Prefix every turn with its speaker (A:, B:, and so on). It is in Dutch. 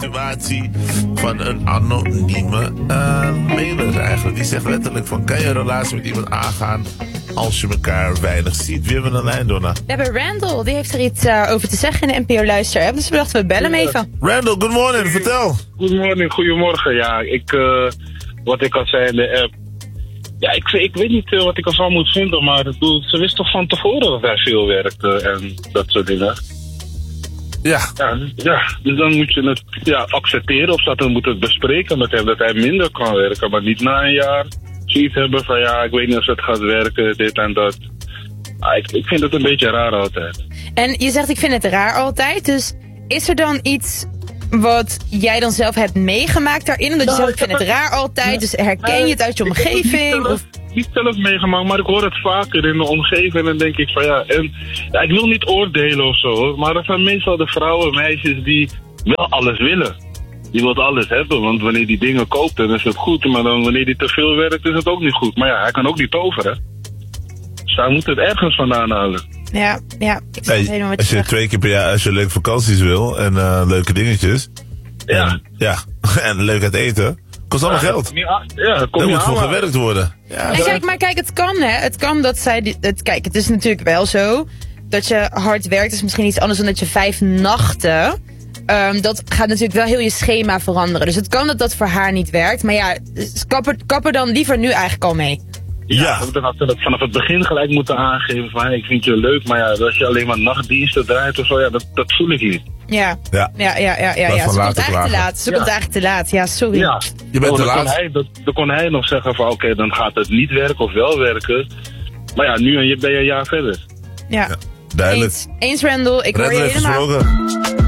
A: situatie van een anonieme mailer eigenlijk. Die zegt letterlijk van, kan je een relatie met iemand aangaan als je elkaar weinig ziet? Wie hebben we een lijn, Donna?
B: We hebben Randall, die heeft er iets over te zeggen in de NPO Luister-app. Dus we dachten, we bellen hem even.
A: Randall, good morning, vertel.
C: Goedemorgen. Ja, wat ik al zei in de app. Ja, ik weet niet wat ik ervan moet vinden, maar ze wist toch van tevoren dat hij veel werkte en dat soort dingen.
A: Ja.
C: Ja, dus dan moet je het accepteren of dan moet het bespreken met hem dat hij minder kan werken, maar niet na een jaar zoiets hebben van ik weet niet of het gaat werken, dit en dat. Ik vind het een beetje raar altijd.
B: En je zegt ik vind het raar altijd, dus is er dan iets wat jij dan zelf hebt meegemaakt daarin? Omdat je zegt ik vind het raar altijd, dus herken je het uit je omgeving?
C: Niet zelf meegemaakt, maar ik hoor het vaker in de omgeving en dan denk ik van ik wil niet oordelen of zo, maar dat zijn meestal de vrouwen, meisjes die wel alles willen. Die wil alles hebben, want wanneer die dingen koopt dan is het goed, maar dan wanneer die te veel werkt is het ook niet goed. Maar hij kan ook niet toveren. Dus hij moet het ergens vandaan halen.
B: Ja, ik zeg helemaal wat
A: als je
B: zegt.
A: 2 keer per jaar, als je leuke vakanties wil en leuke dingetjes. En leuk uit eten. Kost allemaal geld.
C: Daar
A: moet voor gewerkt worden. Ja,
B: En kijk, het kan hè. Het kan dat zij... Kijk, het is natuurlijk wel zo dat je hard werkt is misschien iets anders dan dat je 5 nachten... dat gaat natuurlijk wel heel je schema veranderen. Dus het kan dat dat voor haar niet werkt. Maar ja, kap er dan liever nu eigenlijk al mee.
C: Ja, dan had ze vanaf het begin gelijk moeten aangeven van ik vind je leuk, maar als je alleen maar nachtdiensten draait of zo, dat voel ik niet.
B: Ja. Ze komt eigenlijk te laat. Komt eigenlijk te laat. Ja, sorry.
C: Ja.
A: Je bent te laat.
C: Dan kon hij nog zeggen van oké, dan gaat het niet werken of wel werken. Maar nu ben je een jaar verder.
B: Ja.
A: Duidelijk.
B: Eens Randall, ik hoor je
A: Randall heeft
B: helemaal.
A: gesproken.